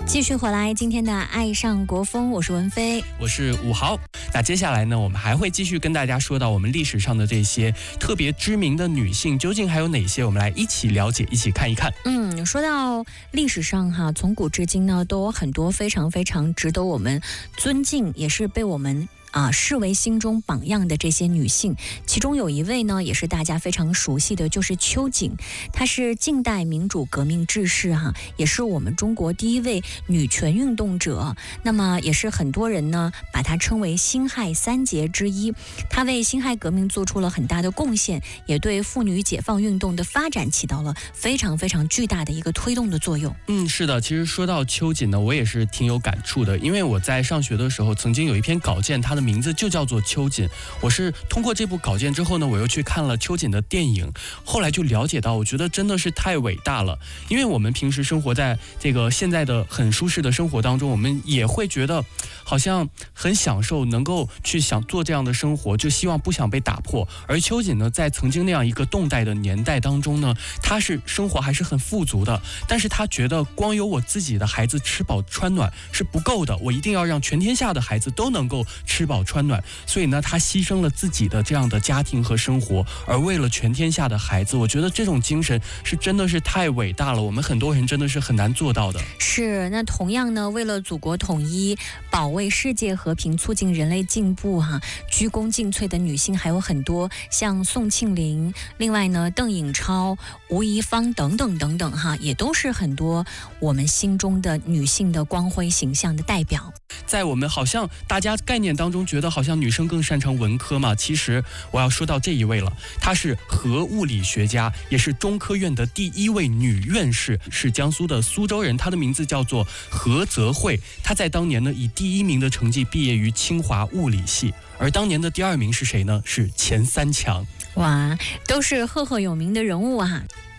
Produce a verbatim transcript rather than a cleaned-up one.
继续回来，今天的爱上国风，我是文飞， 我是武豪。那接下来呢，我们还会继续跟大家说到我们历史上的这些特别知名的女性，究竟还有哪些？我们来一起了解，一起看一看。 嗯，说到历史上哈，从古至今呢，都有很多非常非常值得我们尊敬，也是被我们啊，视为心中榜样的这些女性，其中有一位呢，也是大家非常熟悉的，就是秋瑾。她是近代民主革命志士哈、啊，也是我们中国第一位女权运动者。那么，也是很多人呢把她称为辛亥三杰之一。她为辛亥革命做出了很大的贡献，也对妇女解放运动的发展起到了非常非常巨大的一个推动的作用。 嗯，是的。其实说到秋瑾呢，我也是挺有感触的，因为我在上学的时候，曾经有一篇稿件，它的名字就叫做秋瑾。我是通过这部稿件之后呢，我又去看了秋瑾的电影，后来就了解到，我觉得真的是太伟大了。因为我们平时生活在这个现在的很舒适的生活当中，我们也会觉得好像很享受，能够去想做这样的生活，就希望不想被打破。而秋瑾呢，在曾经那样一个动荡的年代当中呢，她是生活还是很富足的，但是她觉得光有我自己的孩子吃饱穿暖是不够的，我一定要让全天下的孩子都能够吃饱穿暖。所以呢，他牺牲了自己的这样的家庭和生活，而为了全天下的孩子，我觉得这种精神是真的是太伟大了，我们很多人真的是很难做到的。 是，那同样呢，为了祖国统一、保卫世界和平、促进人类进步哈、啊，鞠躬尽瘁的女性还有很多，像宋庆龄，另外呢，邓颖超、吴宜芳等等等等哈，也都是很多我们心中的女性的光辉形象的代表。 在我们好像大家概念当中觉得好像女生更擅长文科嘛，其实我要说到这一位了，她是核物理学家，也是中科院的第一位女院士，是江苏的苏州人，她的名字叫做何泽慧。她在当年呢以第一名的成绩毕业于清华物理系，而当年的第二名是谁呢？是钱三强。 哇，都是赫赫有名的人物啊。